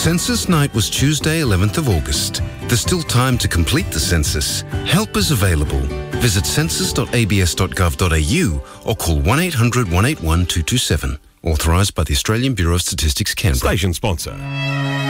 Census night was Tuesday, 11th of August. There's still time to complete the census. Help is available. Visit census.abs.gov.au or call 1800 181 227. Authorised by the Australian Bureau of Statistics, Canberra. Station sponsor.